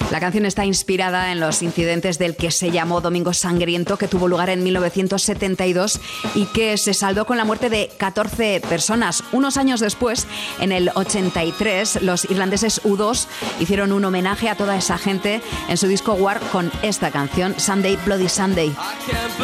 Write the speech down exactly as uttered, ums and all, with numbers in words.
La canción está inspirada en los incidentes del que se llamó Domingo Sangriento, que tuvo lugar en mil novecientos setenta y dos y que se saldó con la muerte de catorce personas. Unos años después, en el ochenta y tres, los irlandeses U dos hicieron un homenaje a toda esa gente en su disco War con esta canción, Sunday Bloody Sunday.